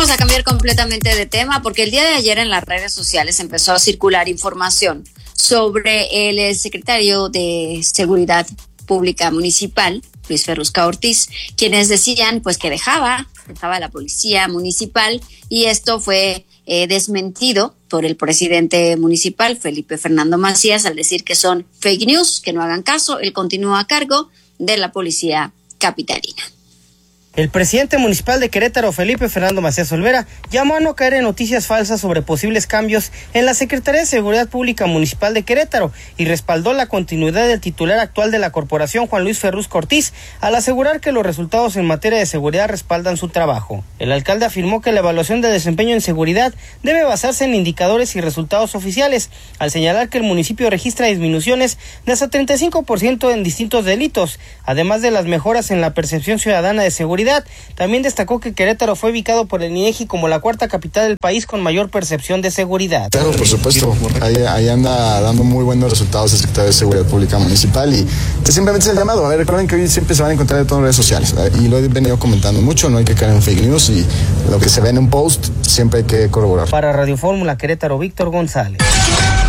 Vamos a cambiar completamente de tema porque el día de ayer en las redes sociales empezó a circular información sobre el secretario de Seguridad Pública Municipal, Luis Ferrusca Ortiz, quienes decían pues que dejaba la policía municipal, y esto fue desmentido por el presidente municipal, Felipe Fernando Macías, al decir que son fake news, que no hagan caso. Él continúa a cargo de la policía capitalina. El presidente municipal de Querétaro, Felipe Fernando Macías Olvera, llamó a no caer en noticias falsas sobre posibles cambios en la Secretaría de Seguridad Pública Municipal de Querétaro y respaldó la continuidad del titular actual de la corporación, Juan Luis Ferrusca Ortiz, al asegurar que los resultados en materia de seguridad respaldan su trabajo. El alcalde afirmó que la evaluación de desempeño en seguridad debe basarse en indicadores y resultados oficiales, al señalar que el municipio registra disminuciones de hasta 35% en distintos delitos, además de las mejoras en la percepción ciudadana de seguridad. También destacó que Querétaro fue ubicado por el INEGI como la cuarta capital del país con mayor percepción de seguridad. Claro, por supuesto, ahí anda dando muy buenos resultados el secretario de Seguridad Pública Municipal, y simplemente es el llamado. A ver, recuerden que hoy siempre se van a encontrar de todo en redes sociales, y lo he venido comentando mucho, no hay que caer en fake news, y lo que se ve en un post siempre hay que corroborar. Para Radio Fórmula Querétaro, Víctor González.